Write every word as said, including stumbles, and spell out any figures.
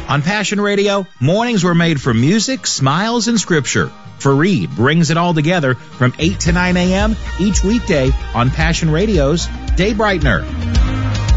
On Passion Radio, mornings were made for music, smiles, and scripture. Fareed brings it all together from eight to nine a.m. each weekday on Passion Radio's Day Brightener.